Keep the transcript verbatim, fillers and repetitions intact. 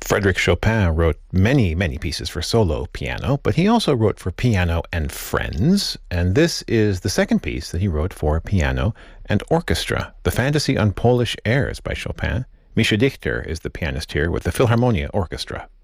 Frédéric Chopin wrote many, many pieces for solo piano, but he also wrote for piano and friends, and this is the second piece that he wrote for piano and orchestra, the Fantasy on Polish Airs by Chopin. Mischa Dichter is the pianist here with the Philharmonia Orchestra.